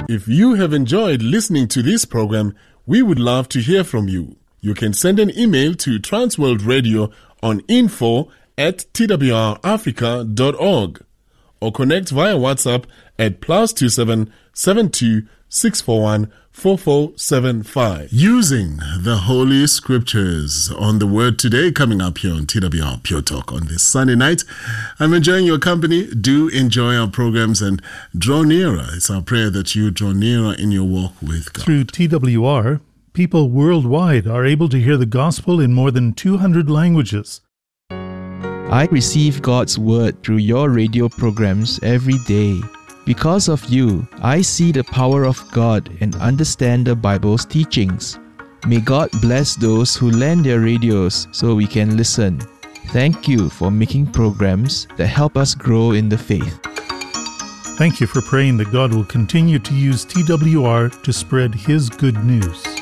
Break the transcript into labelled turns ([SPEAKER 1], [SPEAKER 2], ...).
[SPEAKER 1] If you have enjoyed listening to this program, we would love to hear from you. You can send an email to Transworld Radio on info@twrafrica.org or connect via WhatsApp at +27 72 641 4475. Using the Holy Scriptures on the Word Today, coming up here on TWR Pure Talk on this Sunday night. I'm enjoying your company. Do enjoy our programs and draw nearer. It's our prayer that you draw nearer in your walk with God.
[SPEAKER 2] Through TWR, people worldwide are able to hear the gospel in more than 200 languages.
[SPEAKER 3] I receive God's Word through your radio programs every day. Because of you, I see the power of God and understand the Bible's teachings. May God bless those who lend their radios so we can listen. Thank you for making programs that help us grow in the faith.
[SPEAKER 2] Thank you for praying that God will continue to use TWR to spread His good news.